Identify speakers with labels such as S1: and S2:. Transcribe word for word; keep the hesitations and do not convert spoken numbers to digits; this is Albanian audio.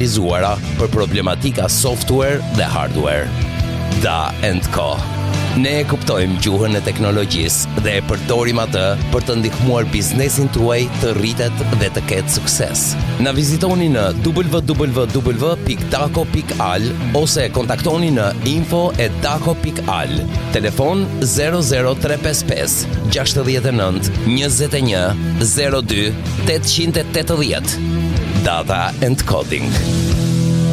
S1: specializuara për problematika software dhe hardware. Da and Co. Ne e kuptojmë gjuhën e teknologjisë dhe e përdorim atë për të ndihmuar biznesin tuaj të rritet dhe të ketë sukses. Na vizitoni në w w w pikë daco pikë al ose kontaktoni në info at daco pikë al. Telefon zero zero tre pesë pesë gjasht e nënt njëzet e një zero dy tetëqind e tetëdhjetë. Data and Coding.